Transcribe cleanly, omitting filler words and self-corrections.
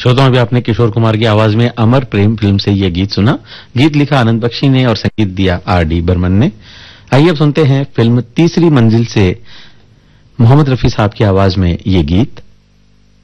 श्रोताओं, अभी आपने किशोर कुमार की आवाज में अमर प्रेम फिल्म से यह गीत सुना। गीत लिखा आनंद बख्शी ने और संगीत दिया R.D. बर्मन ने। आइए अब सुनते हैं फिल्म तीसरी मंजिल से मोहम्मद रफी साहब की आवाज में ये गीत।